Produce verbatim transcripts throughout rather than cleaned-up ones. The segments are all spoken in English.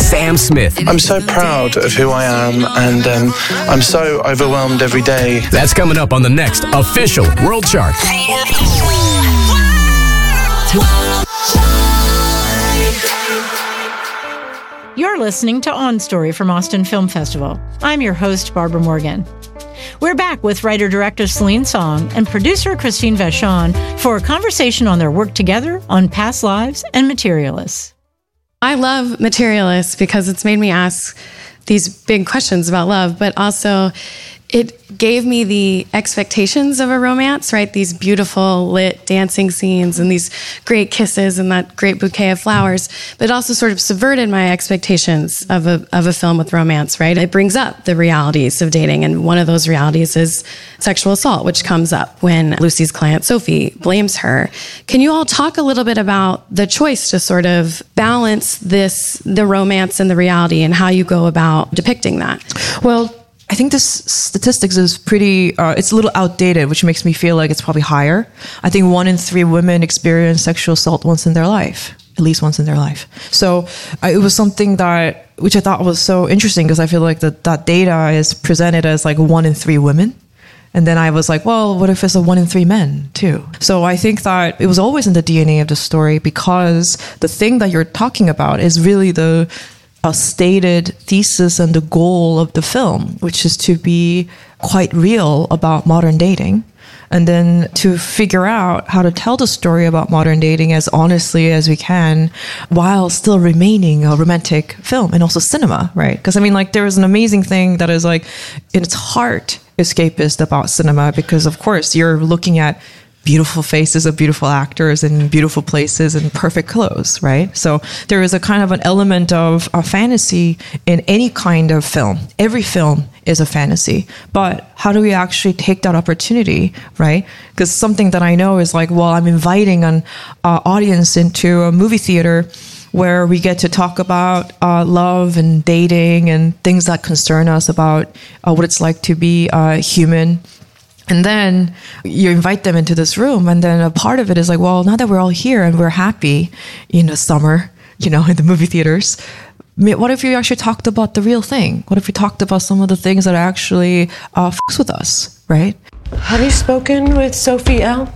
Sam Smith. I'm so proud of who I am, and um, I'm so overwhelmed every day. That's coming up on the next official World Chart. You're listening to On Story from Austin Film Festival. I'm your host, Barbara Morgan. We're back with writer-director Celine Song and producer Christine Vachon for a conversation on their work together on Past Lives and Materialists. I love Materialists because it's made me ask these big questions about love, but also it gave me the expectations of a romance, right? These beautiful lit dancing scenes and these great kisses and that great bouquet of flowers, but it also sort of subverted my expectations of a of a film with romance, right? It brings up the realities of dating, and one of those realities is sexual assault, which comes up when Lucy's client, Sophie, blames her. Can you all talk a little bit about the choice to sort of balance this, the romance and the reality, and how you go about depicting that? Well, I think this statistics is pretty, uh, it's a little outdated, which makes me feel like it's probably higher. I think one in three women experience sexual assault once in their life, at least once in their life. So uh, it was something that, which I thought was so interesting, because I feel like that, that data is presented as like one in three women. And then I was like, well, what if it's a one in three men too? So I think that it was always in the D N A of the story, because the thing that you're talking about is really the a stated thesis and the goal of the film, which is to be quite real about modern dating, and then to figure out how to tell the story about modern dating as honestly as we can while still remaining a romantic film and also cinema, right? Because I mean, like, there is an amazing thing that is like in its heart escapist about cinema, because of course you're looking at beautiful faces of beautiful actors in beautiful places and perfect clothes, right? So there is a kind of an element of a fantasy in any kind of film. Every film is a fantasy, but how do we actually take that opportunity, right? Because something that I know is like, well, I'm inviting an uh, audience into a movie theater where we get to talk about uh, love and dating and things that concern us about uh, what it's like to be uh, human. And then you invite them into this room, and then a part of it is like, well, now that we're all here and we're happy in the summer, you know, in the movie theaters, what if we actually talked about the real thing? What if we talked about some of the things that actually uh, fucks with us, right? Have you spoken with Sophie L?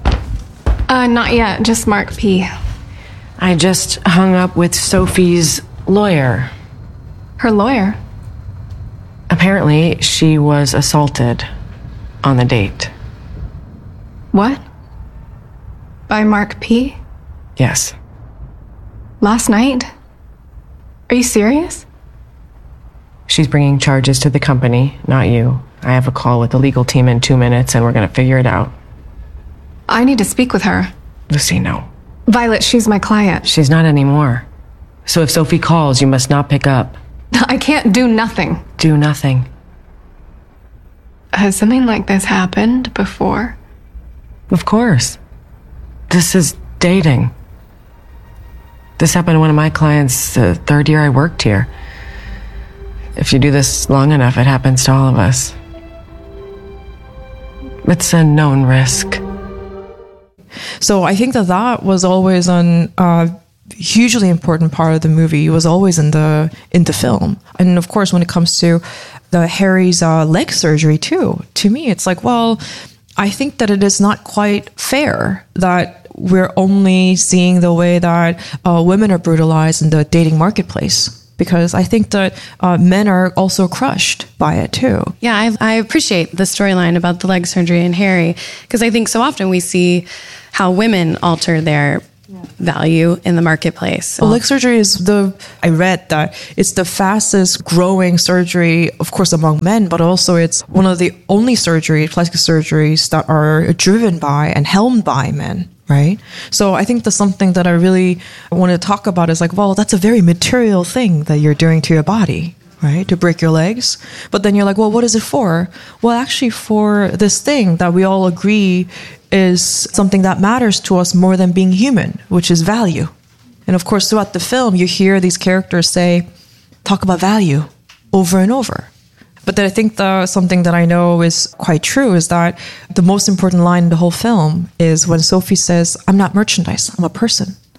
Uh, not yet, just Mark P. I just hung up with Sophie's lawyer. Her lawyer? Apparently, she was assaulted on the date. What? By Mark P? Yes. Last night? Are you serious? She's bringing charges to the company, not you. I have a call with the legal team in two minutes, and we're gonna figure it out. I need to speak with her. Lucy, no. Violet, she's my client. She's not anymore. So if Sophie calls, you must not pick up. I can't do nothing. Do nothing. Has something like this happened before? Of course. This is dating. This happened to one of my clients the third year I worked here. If you do this long enough, it happens to all of us. It's a known risk. So I think that that was always an uh, hugely important part of the movie. It was always in the in the film. And of course, when it comes to the Harry's uh, leg surgery too, to me, it's like, well, I think that it is not quite fair that we're only seeing the way that uh, women are brutalized in the dating marketplace. Because I think that uh, men are also crushed by it too. Yeah, I, I appreciate the storyline about the leg surgery and Harry, because I think so often we see how women alter their yeah. value in the marketplace. Well, leg surgery is the, I read that it's the fastest growing surgery, of course, among men, but also it's one of the only surgery, plastic surgeries that are driven by and helmed by men. Right? So I think that's something that I really want to talk about is like, well, that's a very material thing that you're doing to your body, right? To break your legs. But then you're like, well, what is it for? Well, actually for this thing that we all agree is something that matters to us more than being human, which is value. And of course, throughout the film, you hear these characters say, talk about value over and over. But then I think the, something that I know is quite true is that the most important line in the whole film is when Sophie says, I'm not merchandise, I'm a person.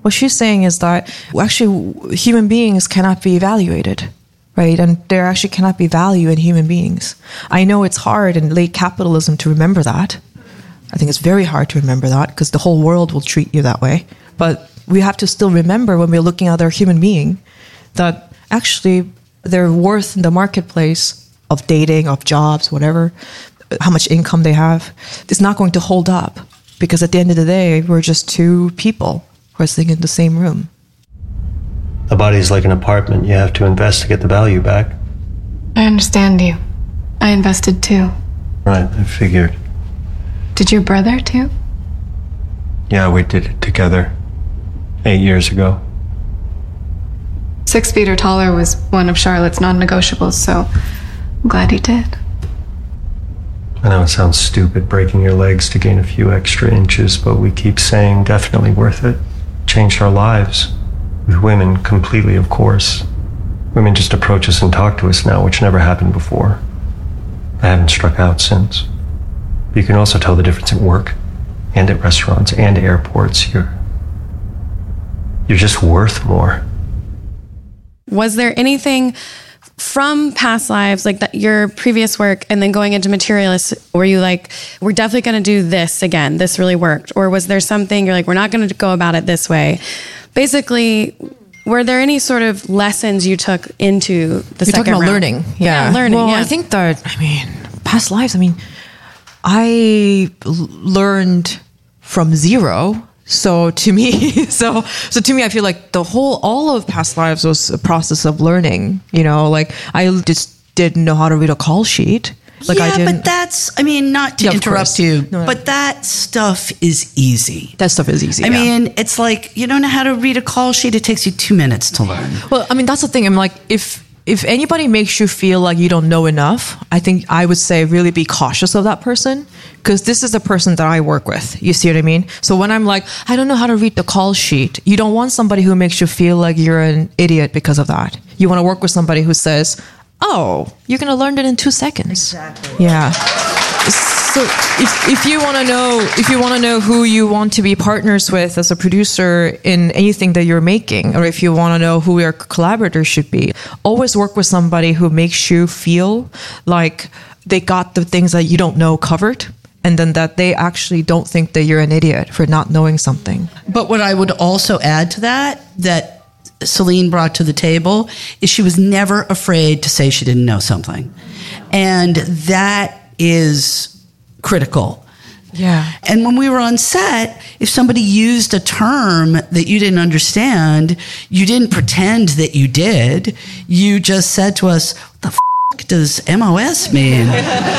What she's saying is that actually human beings cannot be evaluated, right? And there actually cannot be value in human beings. I know it's hard in late capitalism to remember that. I think it's very hard to remember that because the whole world will treat you that way. But we have to still remember when we're looking at our human being that actually their worth in the marketplace of dating, of jobs, whatever, how much income they have, is not going to hold up. Because at the end of the day, we're just two people who are sitting in the same room. A body is like an apartment. You have to invest to get the value back. I understand you. I invested too. Right, I figured. Did your brother too? Yeah, we did it together. Eight years ago. Six feet or taller was one of Charlotte's non-negotiables, so I'm glad he did. I know it sounds stupid breaking your legs to gain a few extra inches, but we keep saying definitely worth it. Changed our lives. With women, completely, of course. Women just approach us and talk to us now, which never happened before. I haven't struck out since. But you can also tell the difference at work, and at restaurants, and airports. You're, you're just worth more. Was there anything from past lives, like that, your previous work, and then going into Materialist, were you like, we're definitely going to do this again, this really worked? Or was there something you're like, we're not going to go about it this way? Basically, were there any sort of lessons you took into the You're second talking about round? learning. Yeah. yeah learning. Well, yeah. I think that, I mean, past lives, I mean, I l- learned from zero. So to me, so so to me, I feel like the whole, all of past lives was a process of learning. You know, like I just didn't know how to read a call sheet. Like yeah, I didn't, but that's, I mean, not to Yeah, of interrupt course. you, No, no. but that stuff is easy. that stuff is easy. I yeah. mean, it's like, you don't know how to read a call sheet. It takes you two minutes to learn. Well, I mean, that's the thing. I'm like, if if anybody makes you feel like you don't know enough, I think I would say really be cautious of that person, because this is a person that I work with. You see what I mean? So when I'm like, I don't know how to read the call sheet, you don't want somebody who makes you feel like you're an idiot because of that. You want to work with somebody who says, oh, you're going to learn it in two seconds. Exactly. Yeah. So if, if you want to know, if you want to know who you want to be partners with as a producer in anything that you're making, or if you want to know who your collaborators should be, always work with somebody who makes you feel like they got the things that you don't know covered, and then that they actually don't think that you're an idiot for not knowing something. But what I would also add to that, that Celine brought to the table, is she was never afraid to say she didn't know something. And that is critical. Yeah. And when we were on set, if somebody used a term that you didn't understand, you didn't pretend that you did. You just said to us, what the f*** does M O S mean?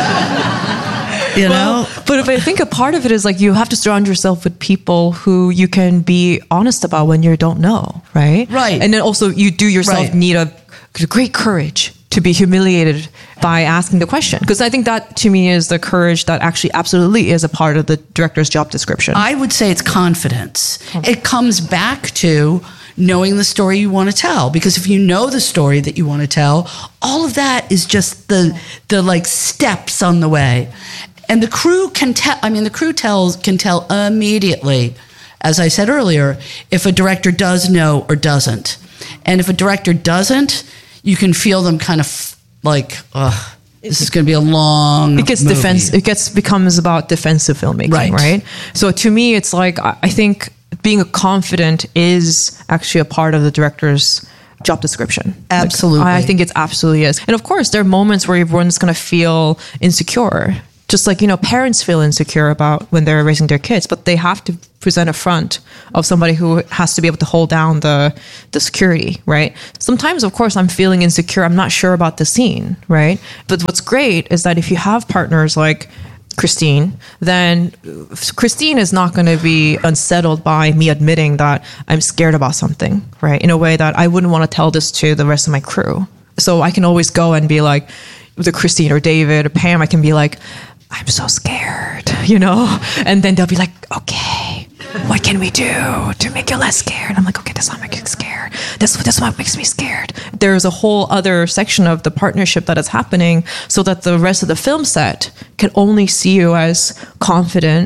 You know? Well, but I think a part of it is like you have to surround yourself with people who you can be honest about when you don't know, right? Right. And then also you do yourself Right. need a great courage to be humiliated by asking the question. Because I think that to me is the courage that actually absolutely is a part of the director's job description. I would say it's confidence. It comes back to knowing the story you want to tell, because if you know the story that you want to tell, all of that is just the the like steps on the way. And the crew can tell, I mean, the crew tells can tell immediately, as I said earlier, if a director does know or doesn't. And if a director doesn't, you can feel them kind of like, ugh, this is going to be a long it gets movie. defense it gets becomes about defensive filmmaking, Right. right? So to me it's like I I think being confident is actually a part of the director's job description. Like, Absolutely. I think it absolutely is. And of course there are moments where everyone's going to feel insecure. Just like, you know, parents feel insecure about when they're raising their kids, but they have to present a front of somebody who has to be able to hold down the the security, right? Sometimes, of course, I'm feeling insecure. I'm not sure about the scene, right? But what's great is that if you have partners like Christine, then Christine is not going to be unsettled by me admitting that I'm scared about something, right? In a way that I wouldn't want to tell this to the rest of my crew. So I can always go and be like, with Christine or David or Pam, I can be like, I'm so scared, you know? And then they'll be like, okay, what can we do to make you less scared? I'm like, okay, that's not make you scared. This, this is what makes me scared. There's a whole other section of the partnership that is happening so that the rest of the film set can only see you as confident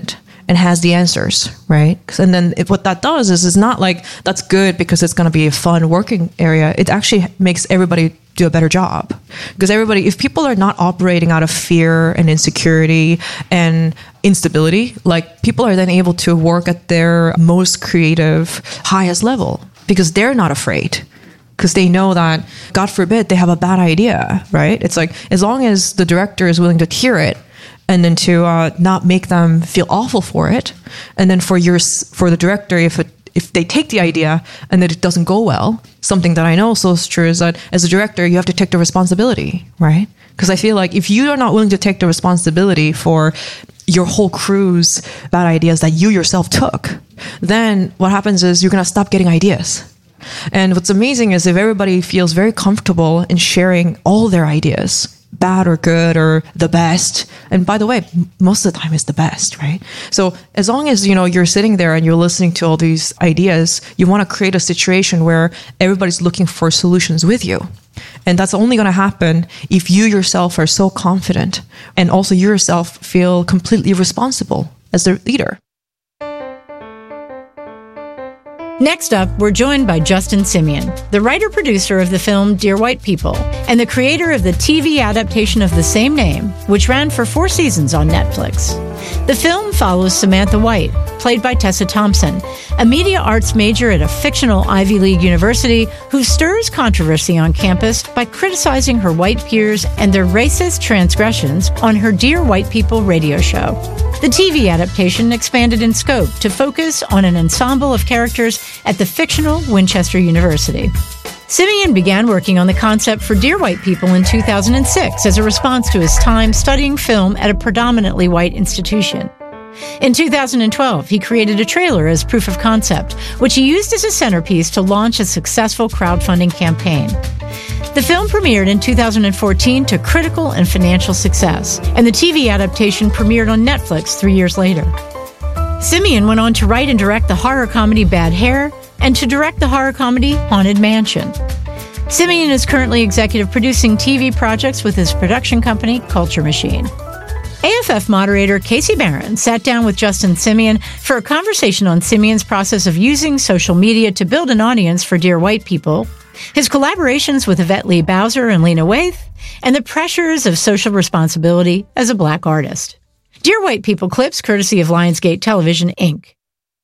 and has the answers, right? And then it, what that does is it's not like that's good because it's going to be a fun working area. It actually makes everybody do a better job, because everybody, if people are not operating out of fear and insecurity and instability, like people are then able to work at their most creative, highest level because they're not afraid. Because they know that, God forbid, they have a bad idea, right? It's like, as long as the director is willing to hear it and then to uh, not make them feel awful for it. And then for your, for the director, if it, if they take the idea and that it doesn't go well, something that I know also is true is that as a director, you have to take the responsibility, right? Because I feel like if you are not willing to take the responsibility for your whole crew's bad ideas that you yourself took, then what happens is you're going to stop getting ideas. And what's amazing is if everybody feels very comfortable in sharing all their ideas, bad or good or the best, and by the way, most of the time it's the best, right? So as long as, you know, you're sitting there and you're listening to all these ideas, you want to create a situation where everybody's looking for solutions with you. And that's only going to happen if you yourself are so confident and also you yourself feel completely responsible as the leader. Next up, we're joined by Justin Simien, the writer-producer of the film Dear White People and the creator of the T V adaptation of the same name, which ran for four seasons on Netflix. The film follows Samantha White, played by Tessa Thompson, a media arts major at a fictional Ivy League university who stirs controversy on campus by criticizing her white peers and their racist transgressions on her Dear White People radio show. The T V adaptation expanded in scope to focus on an ensemble of characters at the fictional Winchester University. Simien began working on the concept for Dear White People in two thousand six as a response to his time studying film at a predominantly white institution. In two thousand twelve, he created a trailer as proof of concept, which he used as a centerpiece to launch a successful crowdfunding campaign. The film premiered in two thousand fourteen to critical and financial success, and the T V adaptation premiered on Netflix three years later. Simien went on to write and direct the horror comedy Bad Hair and to direct the horror comedy Haunted Mansion. Simien is currently executive producing T V projects with his production company, Culture Machine. A F F moderator Casey Barron sat down with Justin Simien for a conversation on Simien's process of using social media to build an audience for Dear White People, his collaborations with Yvette Lee Bowser and Lena Waithe, and the pressures of social responsibility as a Black artist. Dear White People clips courtesy of Lionsgate Television, Incorporated.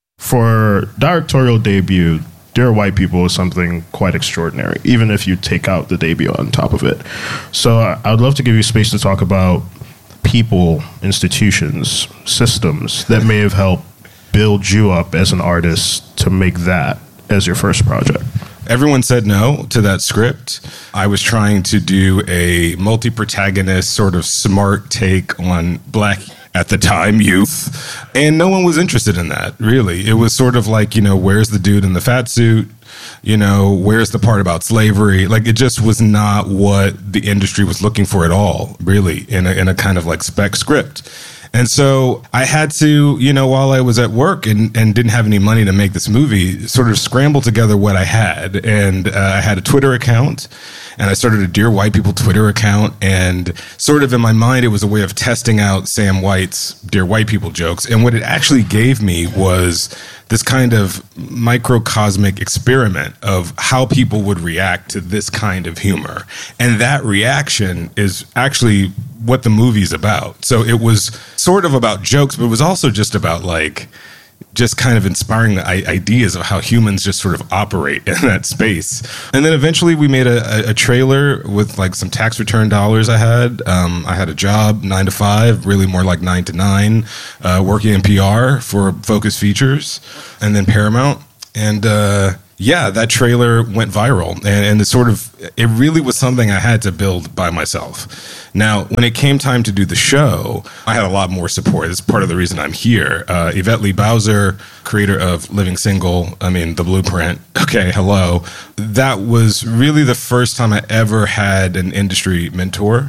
For directorial debut, Dear White People is something quite extraordinary, even if you take out the debut on top of it. So uh, I would love to give you space to talk about people, institutions, systems that may have helped build you up as an artist to make that as your first project. Everyone said no to that script. I was trying to do a multi-protagonist sort of smart take on Black, at the time, youth. And no one was interested in that, really. It was sort of like, you know, where's the dude in the fat suit? You know, where's the part about slavery? Like, it just was not what the industry was looking for at all, really, in a, in a kind of like spec script. And so I had to, you know, while I was at work and, and didn't have any money to make this movie, sort of scramble together what I had. And uh, I had a Twitter account, and I started a Dear White People Twitter account. And sort of in my mind, it was a way of testing out Sam White's Dear White People jokes. And what it actually gave me was this kind of microcosmic experiment of how people would react to this kind of humor. And that reaction is actually what the movie's about. So it was sort of about jokes, but it was also just about like, just kind of inspiring the ideas of how humans just sort of operate in that space. And then eventually we made a, a trailer with like some tax return dollars I had. Um, I had a job, nine to five, really more like nine to nine, uh, working in P R for Focus Features and then Paramount. And uh, yeah, that trailer went viral. And, and it sort of, it really was something I had to build by myself. Now, when it came time to do the show, I had a lot more support. It's part of the reason I'm here. Uh, Yvette Lee Bowser, creator of Living Single, I mean, The Blueprint, okay, hello. That was really the first time I ever had an industry mentor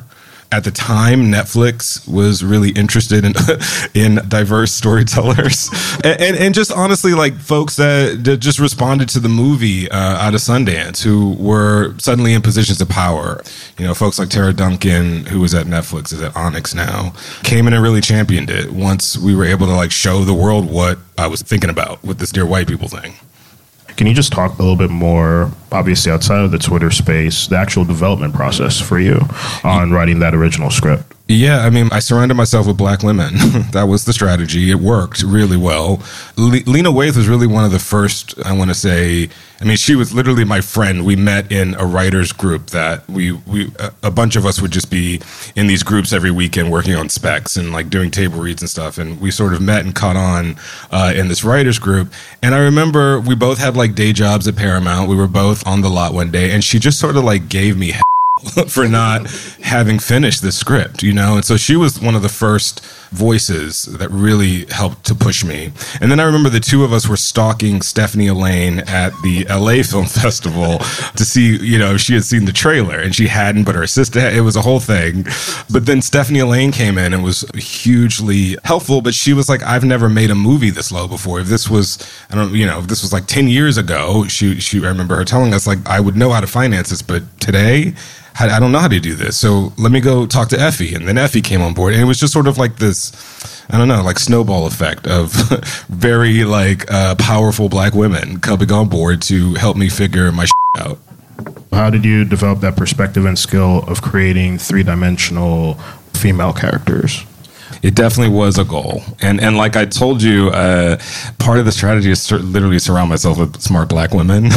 at the time, Netflix was really interested in in diverse storytellers, and, and and just honestly, like folks that, that just responded to the movie uh, out of Sundance, who were suddenly in positions of power. You know, folks like Tara Duncan, who was at Netflix, is at Onyx now, came in and really championed it once we were able to like show the world what I was thinking about with this Dear White People thing. Can you just talk a little bit more, obviously outside of the Twitter space, the actual development process for you on writing that original script? Yeah, I mean, I surrounded myself with black women. That was the strategy. It worked really well. Le- Lena Waithe was really one of the first, I want to say, I mean, she was literally my friend. We met in a writer's group that we, we a bunch of us would just be in these groups every weekend working on specs and like doing table reads and stuff. And we sort of met and caught on uh, in this writer's group. And I remember we both had like day jobs at Paramount. We were both on the lot one day, and she just sort of like gave me for not having finished the script, you know? And so she was one of the first voices that really helped to push me. And then I remember the two of us were stalking Stephanie Elaine at the L A Film Festival to see, you know, if she had seen the trailer, and she hadn't, but her sister had. It was a whole thing. But then Stephanie Elaine came in and was hugely helpful, but she was like, I've never made a movie this low before. If this was, I don't, you know, if this was like ten years ago, she, she, I remember her telling us like, I would know how to finance this, but today, I don't know how to do this. So let me go talk to Effie. And then Effie came on board. And it was just sort of like this, I don't know, like snowball effect of very like uh, powerful black women coming on board to help me figure my shit out. How did you develop that perspective and skill of creating three-dimensional female characters? It definitely was a goal. And and like I told you, uh, part of the strategy is sur- literally surround myself with smart black women.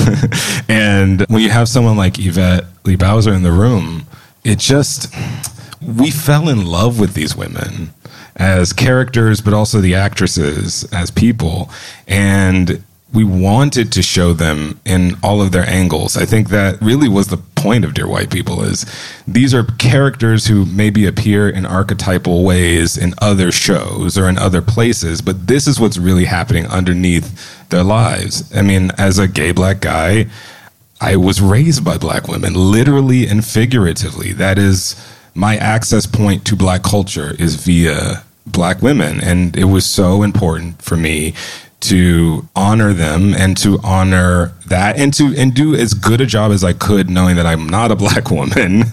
And when you have someone like Yvette Lee Bowser in the room, it just, we fell in love with these women as characters, but also the actresses as people. And we wanted to show them in all of their angles. I think that really was the point of Dear White People, is these are characters who maybe appear in archetypal ways in other shows or in other places, but this is what's really happening underneath their lives. I mean, as a gay black guy, I was raised by black women, literally and figuratively. That is my access point to black culture, is via black women. And it was so important for me to honor them and to honor that and to and do as good a job as I could, knowing that I'm not a black woman,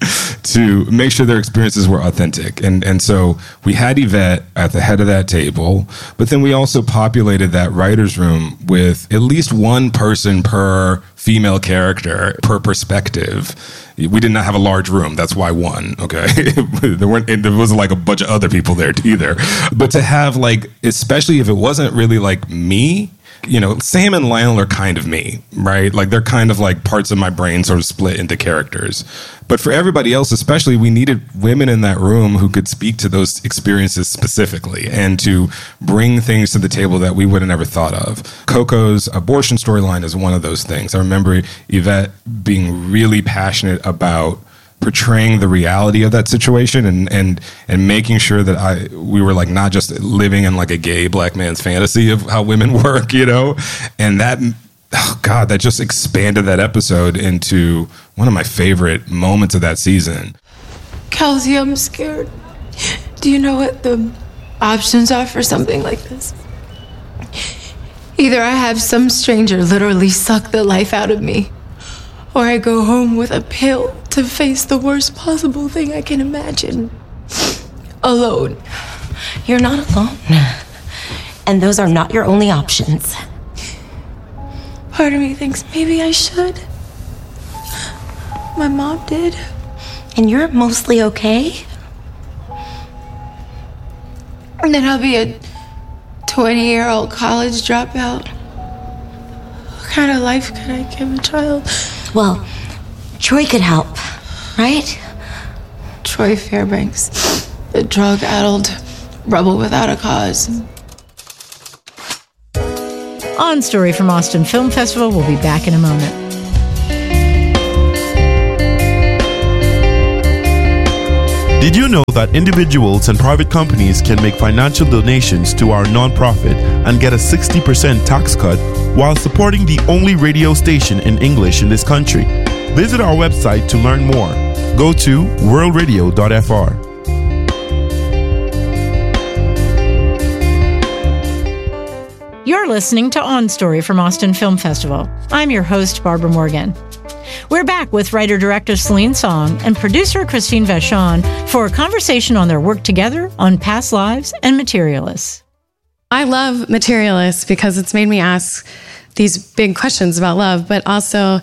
to make sure their experiences were authentic. And and so we had Yvette at the head of that table, but then we also populated that writer's room with at least one person per female character, per perspective. We did not have a large room. That's why one, okay? there weren't, there wasn't like a bunch of other people there either. But to have like, especially if it wasn't really like me, you know, Sam and Lionel are kind of me, right? Like they're kind of like parts of my brain sort of split into characters. But for everybody else, especially, we needed women in that room who could speak to those experiences specifically and to bring things to the table that we would have never thought of. Coco's abortion storyline is one of those things. I remember Yvette being really passionate about portraying the reality of that situation and and and making sure that I we were like not just living in like a gay black man's fantasy of how women work, you know, and that, oh God, that just expanded that episode into one of my favorite moments of that season. Kelsey, I'm scared. Do you know what the options are for something like this? Either I have some stranger literally suck the life out of me, or I go home with a pill to face the worst possible thing I can imagine. Alone. You're not alone. And those are not your only options. Part of me thinks maybe I should. My mom did. And you're mostly okay? And then I'll be a twenty-year-old college dropout. What kind of life could I give a child? Well, Troy could help, right? Troy Fairbanks, the drug-addled rebel without a cause. On Story from Austin Film Festival, we'll be back in a moment. Did you know that individuals and private companies can make financial donations to our nonprofit and get a sixty percent tax cut while supporting the only radio station in English in this country? Visit our website to learn more. go to world radio dot f r. You're listening to On Story from Austin Film Festival. I'm your host, Barbara Morgan. We're back with writer-director Celine Song and producer Christine Vachon for a conversation on their work together on Past Lives and Materialists. I love Materialists because it's made me ask these big questions about love, but also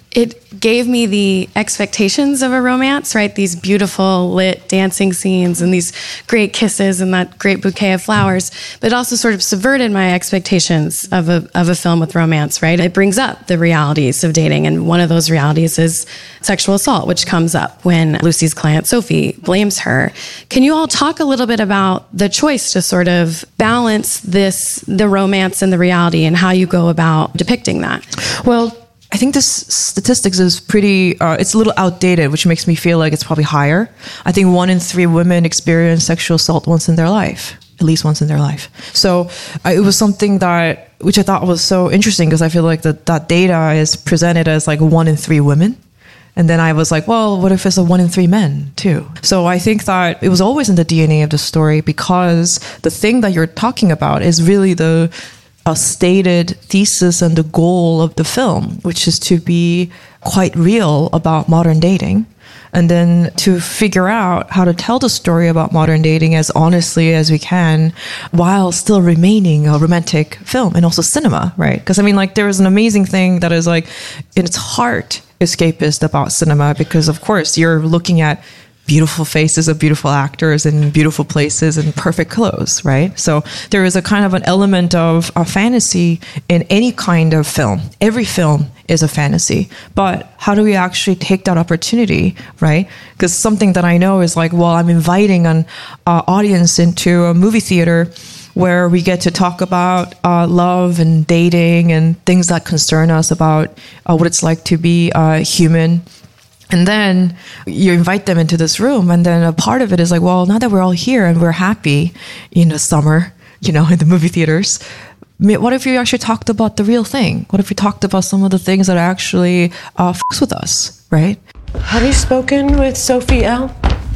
it gave me the expectations of a romance, right? These beautiful lit dancing scenes and these great kisses and that great bouquet of flowers, but also sort of subverted my expectations of a, of a film with romance, right? It brings up the realities of dating, and one of those realities is sexual assault, which comes up when Lucy's client, Sophie, blames her. Can you all talk a little bit about the choice to sort of balance this, the romance and the reality, and how you go about depicting that? Well, I think this statistics is pretty, uh, it's a little outdated, which makes me feel like it's probably higher. I think one in three women experience sexual assault once in their life, at least once in their life. So uh, it was something that, which I thought was so interesting, because I feel like that that data is presented as like one in three women. And then I was like, well, what if it's a one in three men too? So I think that it was always in the D N A of the story, because the thing that you're talking about is really the a stated thesis and the goal of the film, which is to be quite real about modern dating, and then to figure out how to tell the story about modern dating as honestly as we can while still remaining a romantic film and also cinema, right? Because I mean, like, there is an amazing thing that is like in its heart escapist about cinema, because of course you're looking at beautiful faces of beautiful actors in beautiful places and perfect clothes, right? So there is a kind of an element of a fantasy in any kind of film. Every film is a fantasy. But how do we actually take that opportunity, right? Because something that I know is like, well, I'm inviting an uh, audience into a movie theater where we get to talk about uh, love and dating and things that concern us about uh, what it's like to be uh, human. And then you invite them into this room, and then a part of it is like, well, now that we're all here and we're happy in the summer, you know, in the movie theaters, what if you actually talked about the real thing? What if we talked about some of the things that actually uh, fucks with us, right? Have you spoken with Sophie L?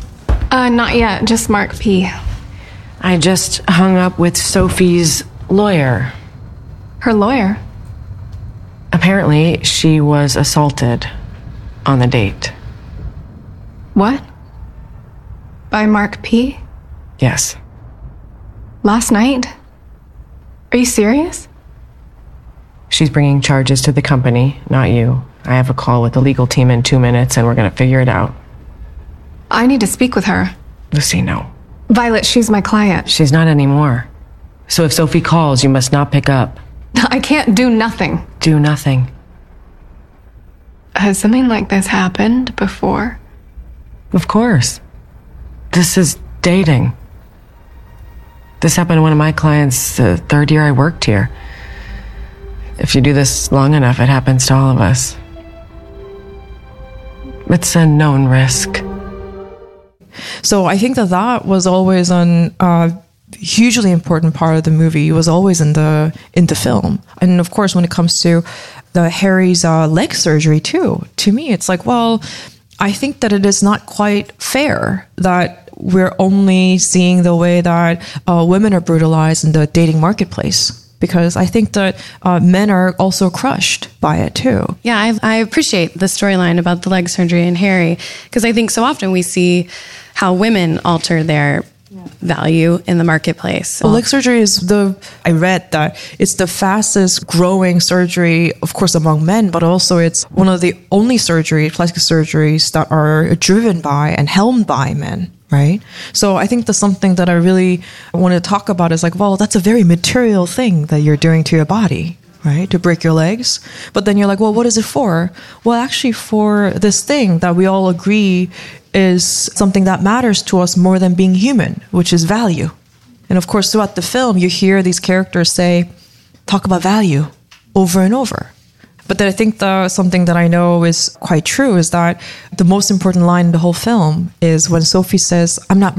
Uh, not yet, just Mark P. I just hung up with Sophie's lawyer. Her lawyer? Apparently, she was assaulted on the date. What? By Mark P? Yes. Last night? Are you serious? She's bringing charges to the company, not you. I have a call with the legal team in two minutes, and we're gonna figure it out. I need to speak with her. Lucy, no. Violet, she's my client. She's not anymore. So if Sophie calls, you must not pick up. I can't do nothing. Do nothing. Has something like this happened before? Of course. This is dating. This happened to one of my clients the third year I worked here. If you do this long enough, it happens to all of us. It's a known risk. So I think that that was always an uh, hugely important part of the movie. It was always in the in the film. And of course, when it comes to the Harry's uh, leg surgery too, to me, it's like, well, I think that it is not quite fair that we're only seeing the way that uh, women are brutalized in the dating marketplace. Because I think that uh, men are also crushed by it too. Yeah, I, I appreciate the storyline about the leg surgery and Harry, because I think so often we see how women alter their value in the marketplace. Well, leg surgery is the, I read that it's the fastest growing surgery, of course, among men, but also it's one of the only surgery, plastic surgeries that are driven by and helmed by men. Right? So I think that's something that I really want to talk about is like, well, that's a very material thing that you're doing to your body, right? To break your legs. But then you're like, well, what is it for? Well, actually for this thing that we all agree is something that matters to us more than being human, which is value. And of course, throughout the film, you hear these characters say, talk about value over and over. But then I think the, something that I know is quite true is that the most important line in the whole film is when Sophie says, I'm not